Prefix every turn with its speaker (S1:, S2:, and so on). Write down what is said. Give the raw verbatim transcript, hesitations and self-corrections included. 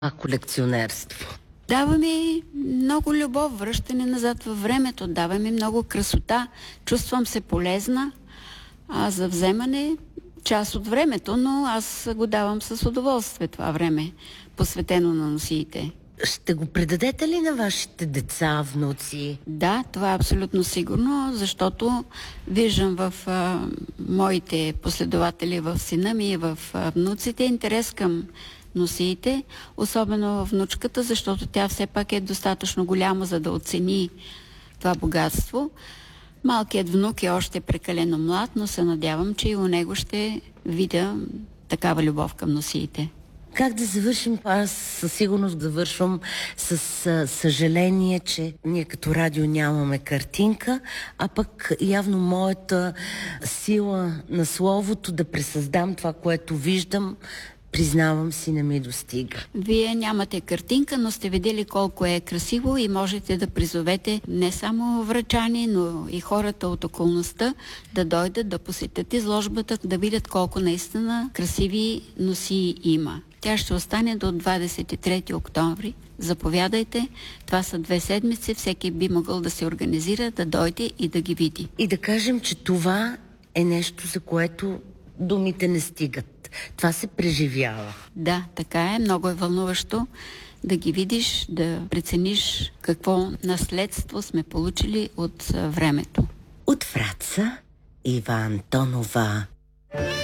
S1: това колекционерство?
S2: Дава ми много любов, връщане назад във времето, дава ми много красота, чувствам се полезна, а за вземане част от времето, но аз го давам с удоволствие това време, посветено на носиите.
S1: Ще го предадете ли на вашите деца, внуци?
S2: Да, това е абсолютно сигурно, защото виждам в а, моите последователи, в сина ми и в а, внуците интерес към носиите, особено в внучката, защото тя все пак е достатъчно голяма, за да оцени това богатство. Малкият внук е още прекалено млад, но се надявам, че и у него ще видя такава любов към носиите.
S1: Как да завършим? Аз със сигурност завършвам с а, съжаление, че ние като радио нямаме картинка, а пък явно моята сила на словото да пресъздам това, което виждам, признавам си, не ми достига.
S2: Вие нямате картинка, но сте видели колко е красиво и можете да призовете не само врачани, но и хората от околността да дойдат да посетят изложбата, да видят колко наистина красиви носии има. Тя ще остане до двадесет и трети октомври. Заповядайте. Това са две седмици. Всеки би могъл да се организира, да дойде и да ги види.
S1: И да кажем, че това е нещо, за което думите не стигат. Това се преживява.
S2: Да, така е. Много е вълнуващо да ги видиш, да прецениш какво наследство сме получили от времето.
S1: От Враца Ива Антонова.